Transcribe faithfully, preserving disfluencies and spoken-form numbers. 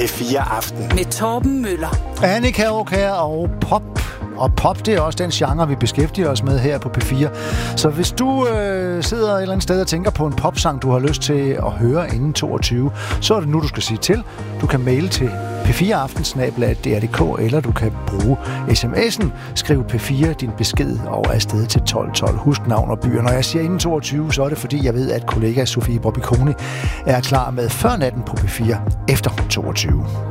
P fire Aften med Torben Møller. Annika Aukjær og pop. Og pop, det er også den genre, vi beskæftiger os med her på P fire. Så hvis du øh, sidder et eller andet sted og tænker på en popsang, du har lyst til at høre inden toogtyve, så er det nu, du skal sige til. Du kan maile til p fire aften snabel-a d r punktum d k, eller du kan bruge sms'en. Skriv P fire din besked og afsted til tolv tolv. Husk navn og byer. Når jeg siger inden toogtyve, så er det fordi, jeg ved, at kollega Sofie Bobikoni er klar med Før natten på P fire efter toogtyve.